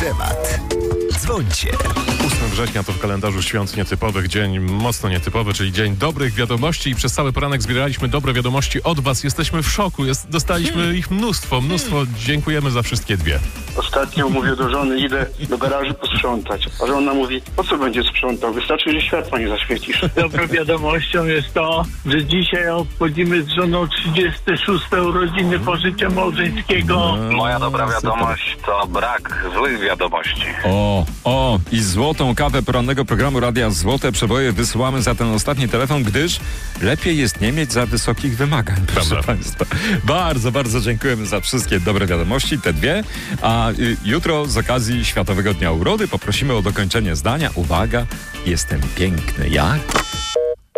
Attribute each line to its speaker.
Speaker 1: temat. Dzwońcie.
Speaker 2: 8 września to w kalendarzu świąt nietypowych dzień mocno nietypowy, czyli dzień dobrych wiadomości i przez cały poranek zbieraliśmy dobre wiadomości od was. Jesteśmy w szoku, dostaliśmy ich mnóstwo. Dziękujemy za wszystkie dwie.
Speaker 3: Ostatnio mówię do żony, idę do garażu posprzątać, a żona mówi, po co będzie sprzątał, wystarczy, że światła nie zaświecisz.
Speaker 4: Dobrą wiadomością jest to, że dzisiaj obchodzimy z żoną 36. urodziny pożycia małżeńskiego.
Speaker 5: Moja dobra wiadomość to brak złych wiadomości.
Speaker 6: I złotą kawę porannego programu Radia Złote Przeboje wysyłamy za ten ostatni telefon, gdyż lepiej jest nie mieć za wysokich wymagań, proszę państwa. Bardzo, bardzo dziękujemy za wszystkie dobre wiadomości, te dwie. A jutro z okazji Światowego Dnia Urody poprosimy o dokończenie zdania. Uwaga, jestem piękny jak...